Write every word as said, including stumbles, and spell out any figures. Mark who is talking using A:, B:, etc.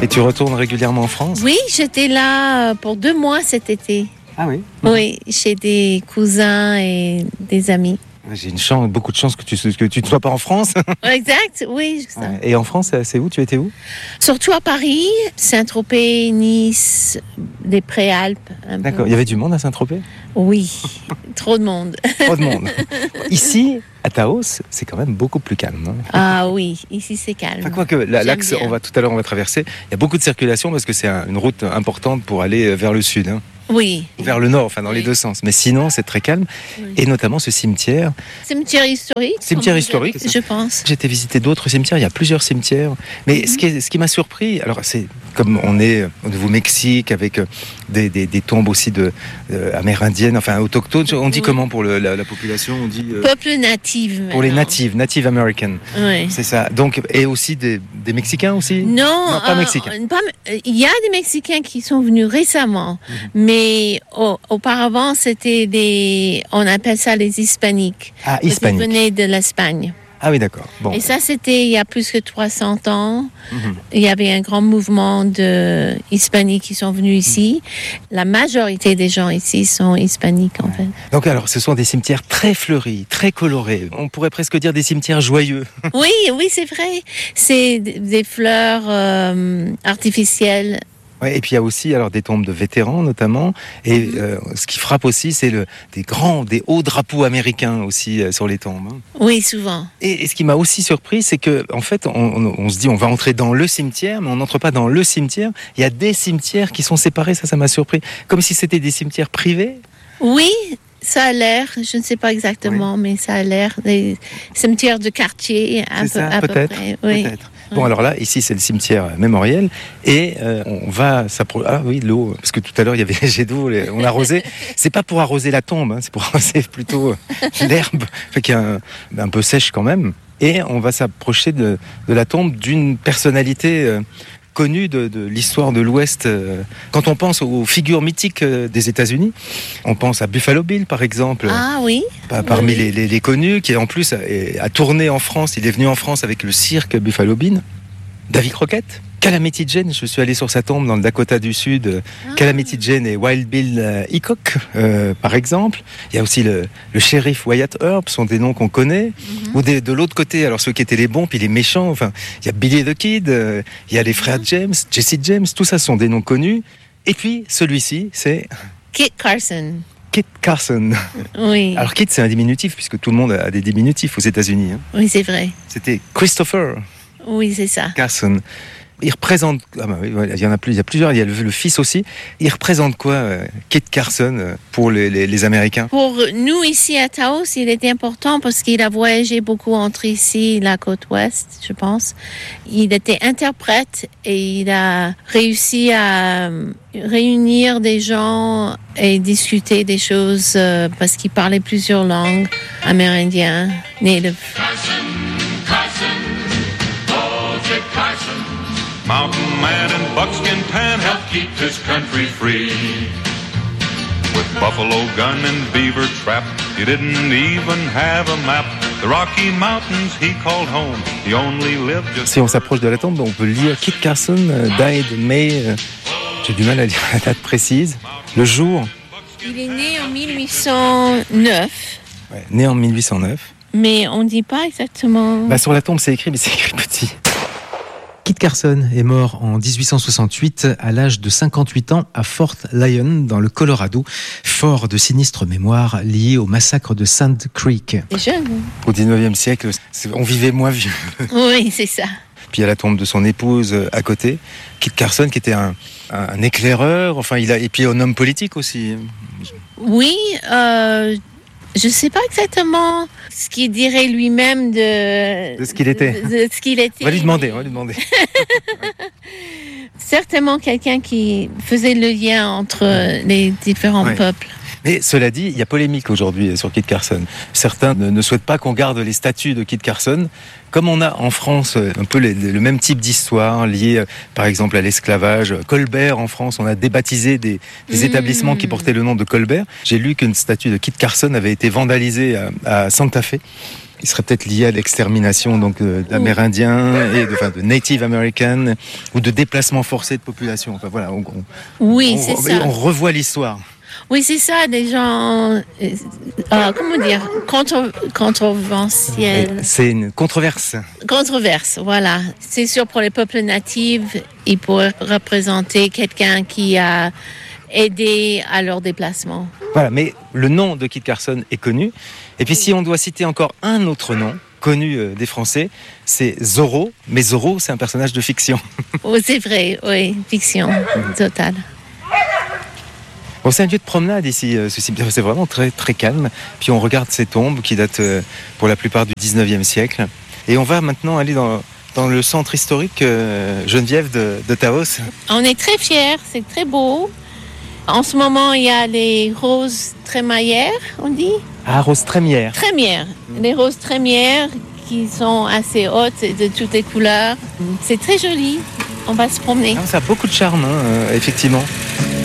A: Et tu retournes régulièrement en France ?
B: Oui, j'étais là pour deux mois cet été.
A: Ah oui ?
B: Oui, chez des cousins et des amis.
A: J'ai une chance, beaucoup de chance que tu que tu ne sois pas en France.
B: Exact, oui. Ça.
A: Ouais. Et en France, c'est où ? Tu étais où ?
B: Surtout à Paris, Saint-Tropez, Nice, les Préalpes.
A: D'accord.
B: Peu.
A: Il y avait du monde à Saint-Tropez ?
B: Oui, trop de monde.
A: Trop de monde. Ici, à Taos, c'est quand même beaucoup plus calme. Hein.
B: Ah oui, ici c'est calme.
A: Enfin, quoique, la, l'axe, on va, tout à l'heure on va traverser, il y a beaucoup de circulation parce que c'est un, une route importante pour aller vers le sud. Hein.
B: Oui.
A: Vers le nord, enfin dans
B: oui.
A: les deux sens. Mais sinon, c'est très calme. Oui. Et notamment ce cimetière.
B: Cimetière historique.
A: Cimetière historique,
B: je pense.
A: J'ai été visiter d'autres cimetières, il y a plusieurs cimetières. Mais mm-hmm. ce, qui est, ce qui m'a surpris, alors c'est comme on est au Nouveau-Mexique avec des, des, des tombes aussi de, euh, amérindiennes, enfin autochtones. On dit oui. comment pour le, la, la population on dit, euh,
B: Peuple natif. Maintenant.
A: Pour les natives, Native American.
B: Oui.
A: C'est ça. Donc, et aussi des, des Mexicains aussi ?
B: Non,
A: non pas
B: euh,
A: mexicains.
B: Pas, il y a des Mexicains qui sont venus récemment, mm-hmm. mais oh, auparavant, c'était des... On appelle ça les hispaniques.
A: Ah, hispaniques.
B: Ils venaient de l'Espagne.
A: Ah oui, d'accord. Bon.
B: Et ça, c'était il y a plus que trois cents ans. Mm-hmm. Il y avait un grand mouvement de hispaniques qui sont venus ici. Mm-hmm. La majorité des gens ici sont hispaniques, en ouais. fait.
A: Donc alors, ce sont des cimetières très fleuris, très colorés. On pourrait presque dire des cimetières joyeux.
B: Oui, oui, c'est vrai. C'est des fleurs euh, artificielles.
A: Ouais, et puis il y a aussi alors des tombes de vétérans notamment, et mmh. euh, ce qui frappe aussi, c'est le, des grands, des hauts drapeaux américains aussi euh, sur les tombes. Hein.
B: Oui, souvent.
A: Et, et ce qui m'a aussi surpris, c'est que en fait, on, on, on se dit on va entrer dans le cimetière, mais on n'entre pas dans le cimetière. Il y a des cimetières qui sont séparés, ça, ça m'a surpris, comme si c'était des cimetières privés.
B: Oui. Ça a l'air, je ne sais pas exactement, oui. mais ça a l'air des cimetières de quartier à, peu,
A: ça,
B: à peu
A: peut-être,
B: près. Oui.
A: Peut-être. Bon, alors là, ici, c'est le cimetière mémoriel. Et euh, on va s'approcher. Ah oui, l'eau. Parce que tout à l'heure, il y avait les jets d'eau, les... on arrosait. C'est pas pour arroser la tombe, hein, c'est pour arroser plutôt l'herbe, fait qu'il y a un, un peu sèche quand même. Et on va s'approcher de, de la tombe d'une personnalité euh, connue de, de l'histoire de l'Ouest. Quand on pense aux figures mythiques des États-Unis, on pense à Buffalo Bill, par exemple.
B: Ah oui.
A: Parmi
B: oui.
A: les, les, les connus, qui en plus a, a tourné en France. Il est venu en France avec le cirque Buffalo Bill. Davy Crockett. Calamity Jane, je suis allé sur sa tombe dans le Dakota du Sud. Ah. Calamity Jane et Wild Bill Hickok, euh, par exemple. Il y a aussi le, le shérif Wyatt Earp, sont des noms qu'on connaît. Mm-hmm. Ou des, de l'autre côté, alors ceux qui étaient les bons, puis les méchants. Enfin, il y a Billy the Kid, euh, il y a les frères mm-hmm. James, Jesse James, tout ça sont des noms connus. Et puis, celui-ci, c'est...
B: Kit Carson.
A: Kit Carson.
B: Oui.
A: Alors Kit, c'est un diminutif, puisque tout le monde a des diminutifs aux États-Unis. Hein.
B: Oui, c'est vrai.
A: C'était Christopher.
B: Oui, c'est ça.
A: Carson. Il représente, ah bah oui, il y en a plus, il y a plusieurs, il y a le, le fils aussi. Il représente quoi, euh, Kit Carson, euh, pour les, les, les Américains ?
B: Pour nous ici à Taos, il était important parce qu'il a voyagé beaucoup entre ici et la côte ouest, je pense. Il était interprète et il a réussi à réunir des gens et discuter des choses euh, parce qu'il parlait plusieurs langues amérindiennes, native.
C: Carson, Carson, oh Kit Carson. Mountain man in buckskin tan helped keep this country free. With buffalo gun and beaver trap, he didn't even have a map. The Rocky Mountains he called home. He only lived just...
A: Si on s'approche de la tombe, on peut lire Kit Carson uh, died May. Uh, j'ai du mal à lire la date précise. Le jour.
B: Il est né en mille huit cent neuf.
A: Ouais, né en mille huit cent neuf.
B: Mais on ne dit pas exactement.
A: Bah, sur la tombe, c'est écrit, mais c'est écrit petit. Kit Carson est mort en dix-huit cent soixante-huit à l'âge de cinquante-huit ans à Fort Lyon dans le Colorado, fort de sinistre mémoire lié au massacre de Sand Creek.
B: C'est jeune.
A: Au dix-neuvième siècle, on vivait moins vieux.
B: Oui, c'est ça.
A: Puis il y a la tombe de son épouse à côté, Kit Carson qui était un, un éclaireur, enfin il a et puis un homme politique aussi.
B: Oui, euh, je ne sais pas exactement ce qu'il dirait lui-même de,
A: de ce qu'il était.
B: De, de ce qu'il était.
A: On va lui demander, on va lui demander.
B: Certainement quelqu'un qui faisait le lien entre les différents ouais. peuples.
A: Mais cela dit, il y a polémique aujourd'hui sur Kit Carson. Certains ne, ne souhaitent pas qu'on garde les statues de Kit Carson. Comme on a en France un peu les, le même type d'histoire liée par exemple à l'esclavage. Colbert en France, on a débaptisé des, des mmh. établissements qui portaient le nom de Colbert. J'ai lu qu'une statue de Kit Carson avait été vandalisée à, à Santa Fe. il serait peut-être lié à l'extermination donc euh, d'Amérindiens et de, enfin, de Native American ou de déplacement forcé de population. Enfin voilà, on, on,
B: Oui,
A: on,
B: c'est
A: on,
B: ça.
A: on revoit l'histoire.
B: Oui, c'est ça, des gens, euh, euh, comment dire, contre, controversiels.
A: C'est une controverse.
B: Controverse, voilà. C'est sûr, pour les peuples natifs, ils pourraient représenter quelqu'un qui a aidé à leur déplacement.
A: Voilà, mais le nom de Kit Carson est connu. Et puis si on doit citer encore un autre nom connu euh, des Français, c'est Zorro. Mais Zorro, c'est un personnage de fiction.
B: Oh, c'est vrai, oui, fiction totale.
A: Bon, c'est un lieu de promenade ici, euh, ce cimetière. C'est vraiment très, très calme. Puis on regarde ces tombes qui datent euh, pour la plupart du dix-neuvième siècle. Et on va maintenant aller dans, dans le centre historique euh, Geneviève de, de Taos.
B: On est très fiers, c'est très beau. En ce moment, il y a les roses trémaillères, on dit
A: Ah, rose trémière.
B: Trémières. Les roses trémières qui sont assez hautes et de toutes les couleurs. C'est très joli. On va se promener.
A: Ah, ça a beaucoup de charme, hein, euh, effectivement.